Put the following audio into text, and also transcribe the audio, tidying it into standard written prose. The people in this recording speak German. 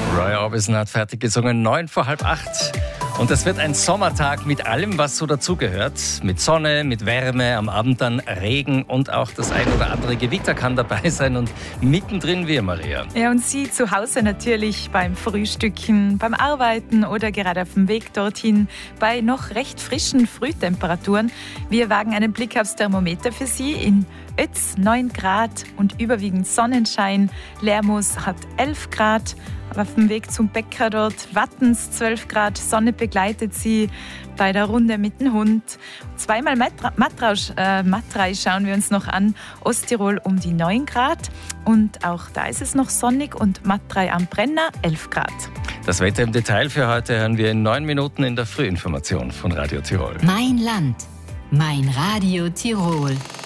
Roy Orbison hat fertig gesungen, 7:45. Und es wird ein Sommertag mit allem, was so dazugehört. Mit Sonne, mit Wärme, am Abend dann Regen und auch das ein oder andere Gewitter kann dabei sein. Und mittendrin wir, Maria. Ja, und Sie zu Hause natürlich beim Frühstücken, beim Arbeiten oder gerade auf dem Weg dorthin bei noch recht frischen Frühtemperaturen. Wir wagen einen Blick aufs Thermometer für Sie. In Ötz 9 Grad und überwiegend Sonnenschein. Lermoos hat 11 Grad. Auf dem Weg zum Bäcker dort Wattens 12 Grad. Sonne begleitet Sie bei der Runde mit dem Hund. Zweimal Matrei schauen wir uns noch an. Osttirol um die 9 Grad. Und auch da ist es noch sonnig und Matrei am Brenner 11 Grad. Das Wetter im Detail für heute hören wir in 9 Minuten in der Frühinformation von Radio Tirol. Mein Land, mein Radio Tirol.